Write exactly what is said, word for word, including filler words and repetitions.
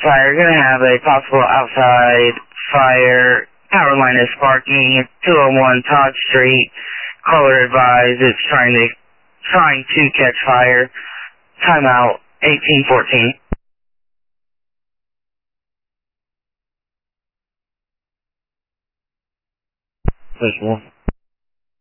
fire. Gonna have a possible outside fire. Power line is sparking. two oh one Todd Street. Caller advised it's trying to trying to catch fire. Timeout eighteen fourteen. Push one.